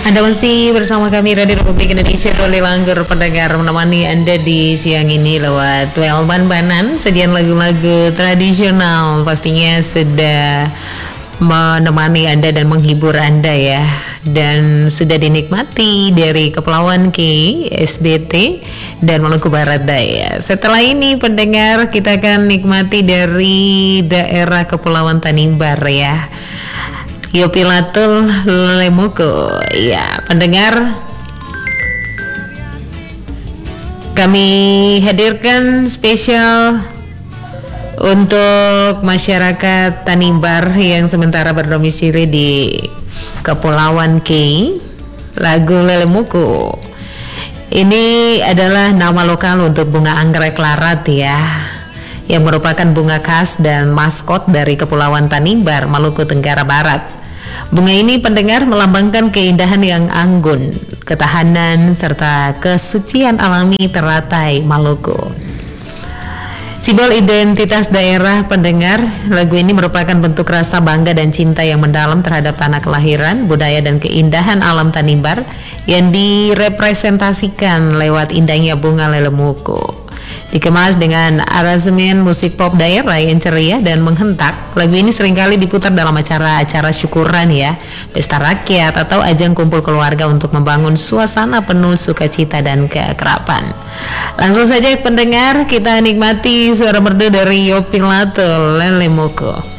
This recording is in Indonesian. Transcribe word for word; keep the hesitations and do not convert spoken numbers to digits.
Anda masih bersama kami Radio Republik Indonesia Toli Langgur, pendengar, menemani Anda di siang ini lewat Well Ban-Banan, sediaan lagu-lagu tradisional pastinya sudah menemani Anda dan menghibur Anda ya. Dan sudah dinikmati dari Kepulauan K, S B T, dan Maluku Barat Daya. Setelah ini pendengar, kita akan nikmati dari daerah Kepulauan Tanimbar ya, Yopilatul Lemuko. Ya, pendengar, kami hadirkan spesial untuk masyarakat Tanimbar yang sementara berdomisili di Kepulauan K, lagu Lelemuko. Ini adalah nama lokal untuk bunga anggrek larat ya, yang merupakan bunga khas dan maskot dari Kepulauan Tanimbar, Maluku Tenggara Barat. Bunga ini pendengar melambangkan keindahan yang anggun, ketahanan, serta kesucian alami teratai Maluku. Simbol identitas daerah pendengar, lagu ini merupakan bentuk rasa bangga dan cinta yang mendalam terhadap tanah kelahiran, budaya dan keindahan alam Tanimbar yang direpresentasikan lewat indahnya bunga Lelemuko. Dikemas dengan aransemen musik pop daerah yang ceria dan menghentak, lagu ini seringkali diputar dalam acara-acara syukuran ya, pesta rakyat, atau ajang kumpul keluarga untuk membangun suasana penuh sukacita dan keakraban. Langsung saja pendengar, kita nikmati suara merdu dari Yopilatul Lelemuko.